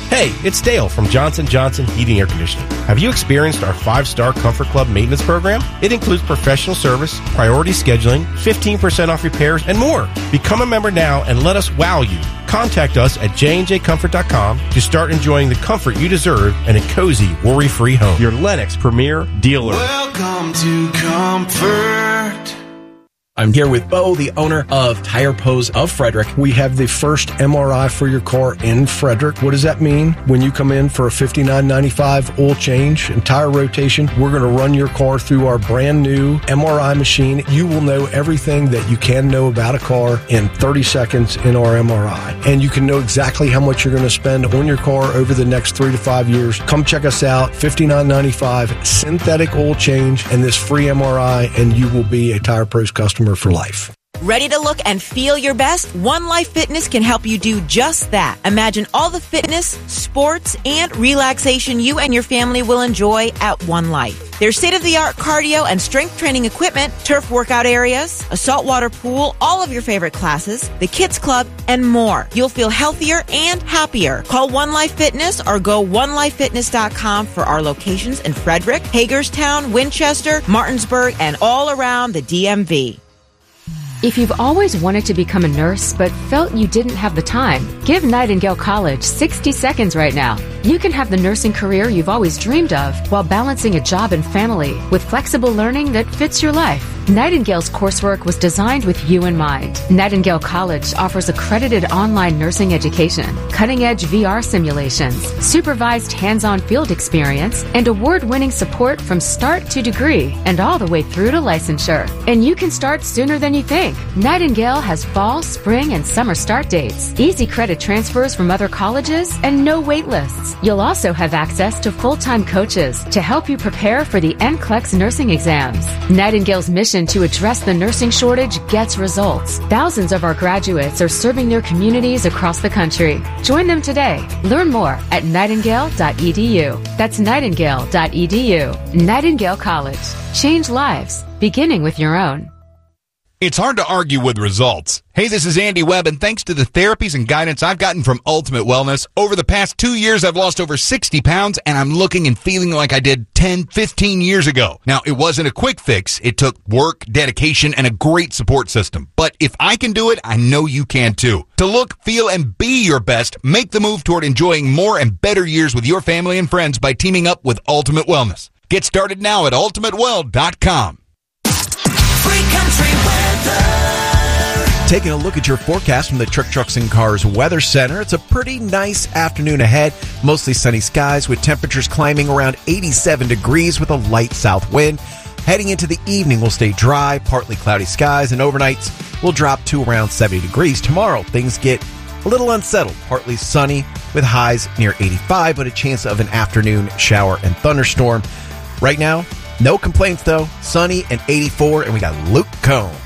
Hey, it's Dale from Johnson & Johnson Heating Air Conditioning. Have you experienced our 5-star Comfort Club maintenance program? It includes professional service, priority scheduling, 15% off repairs, and more. Become a member now and let us wow you. Contact us at jnjcomfort.com to start enjoying the comfort you deserve in a cozy, worry-free home. Your Lennox Premier dealer. Welcome to Comfort. I'm here with Bo, the owner of Tire Pros of Frederick. We have the first MRI for your car in Frederick. What does that mean? When you come in for a $59.95 oil change and tire rotation, we're going to run your car through our brand new MRI machine. You will know everything that you can know about a car in 30 seconds in our MRI. And you can know exactly how much you're going to spend on your car over the next 3 to 5 years. Come check us out, $59.95 synthetic oil change and this free MRI, and you will be a Tire Pros customer for life. Ready to look and feel your best? One Life Fitness can help you do just that. Imagine all the fitness, sports, and relaxation you and your family will enjoy at One Life. There's state-of-the-art cardio and strength training equipment, turf workout areas, a saltwater pool, all of your favorite classes, the kids club, and more. You'll feel healthier and happier. Call One Life Fitness or go onelifefitness.com for our locations in Frederick, Hagerstown, Winchester, Martinsburg, and all around the DMV. If you've always wanted to become a nurse but felt you didn't have the time, give Nightingale College 60 seconds right now. You can have the nursing career you've always dreamed of while balancing a job and family with flexible learning that fits your life. Nightingale's coursework was designed with you in mind. Nightingale College offers accredited online nursing education, cutting-edge VR simulations, supervised hands-on field experience, and award-winning support from start to degree and all the way through to licensure. And you can start sooner than you think. Nightingale has fall, spring, and summer start dates, easy credit transfers from other colleges, and no wait lists. You'll also have access to full-time coaches to help you prepare for the NCLEX nursing exams. Nightingale's mission to address the nursing shortage gets results. Thousands of our graduates are serving their communities across the country. Join them today. Learn more at nightingale.edu. That's nightingale.edu. Nightingale College. Change lives, beginning with your own. It's hard to argue with results. Hey, this is Andy Webb, and thanks to the therapies and guidance I've gotten from Ultimate Wellness, over the past 2 years, I've lost over 60 pounds, and I'm looking and feeling like I did 10, 15 years ago. Now, it wasn't a quick fix. It took work, dedication, and a great support system. But if I can do it, I know you can too. To look, feel, and be your best, make the move toward enjoying more and better years with your family and friends by teaming up with Ultimate Wellness. Get started now at ultimatewell.com. Taking a look at your forecast from the Trucks and Cars Weather Center. It's a pretty nice afternoon ahead. Mostly sunny skies with temperatures climbing around 87 degrees with a light south wind. Heading into the evening, we'll stay dry, partly cloudy skies, and overnights will drop to around 70 degrees. Tomorrow, things get a little unsettled. Partly sunny with highs near 85, but a chance of an afternoon shower and thunderstorm. Right now, no complaints though. Sunny and 84, and we got Luke Combs.